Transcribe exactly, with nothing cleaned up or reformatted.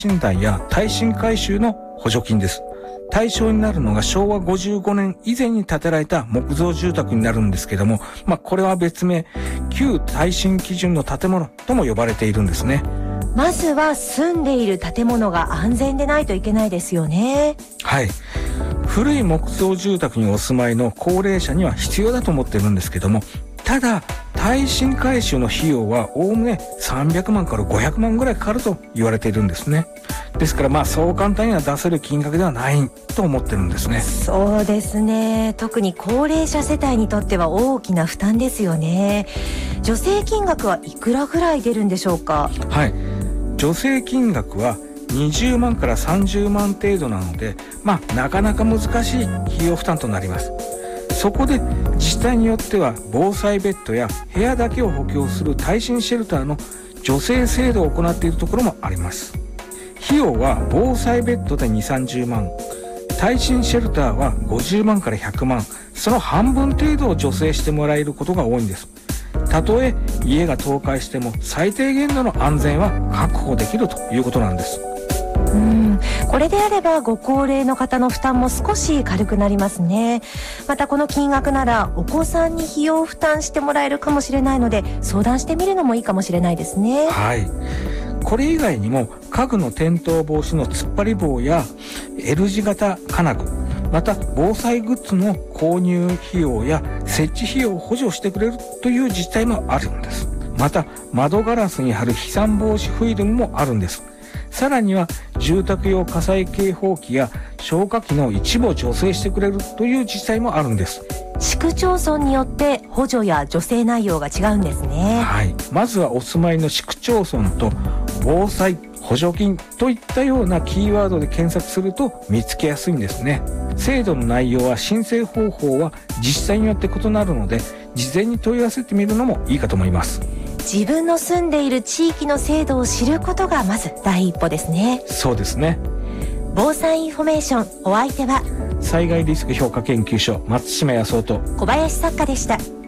震災や耐震改修の補助金です。対象になるのがしょうわごじゅうごねん以前に建てられた木造住宅になるんですけども、まあこれは別名旧耐震基準の建物とも呼ばれているんですね。 まずは住んでいる建物が安全でないといけないですよね。 はい。古い木造住宅にお住まいの高齢者には必要だと思ってるんですけども、ただ耐震改修の費用はおおむねさんびゃくまんからごひゃくまんぐらいかかると言われているんですね。ですからまあそう簡単には出せる金額ではないと思ってるんですね。 そうですね。特に高齢者世帯にとっては大きな負担ですよね。助成金額はいくらぐらい出るんでしょうか？ はい。助成金額はにじゅうまんからさんじゅうまん程度なので、まあなかなか難しい費用負担となります。そこで自治体によっては防災ベッドや部屋だけを補強する耐震シェルターの助成制度を行っているところもあります。費用は防災ベッドでにじゅう、さんじゅうまん、耐震シェルターはごじゅうまんからひゃくまん、その半分程度を助成してもらえることが多いんです。たとえ家が倒壊しても最低限度の安全は確保できるということなんです。 うん、これであればご高齢の方の負担も少し軽くなりますね。またこの金額ならお子さんに費用負担してもらえるかもしれないので、相談してみるのもいいかもしれないですね。 はい。これ以外にも家具の転倒防止の突っ張り棒や L 字型金具、また防災グッズの購入費用や設置費用を補助してくれるという自治体もあるんです。また窓ガラスに貼る飛散防止フィルムもあるんです。さらには住宅用火災警報器や消火器の一部を助成してくれるという自治体もあるんです。 市区町村によって補助や助成内容が違うんですね。 はい。まずはお住まいの市区町村と防災補助金といったようなキーワードで検索すると見つけやすいんですね。制度の内容は申請方法は自治体によって異なるので、事前に問い合わせてみるのもいいかと思います。 自分の住んでいる地域の制度を知ることがまず第一歩ですね。 そうですね。 防災インフォメーション、お相手は災害リスク評価研究所松島康夫と小林作家でした。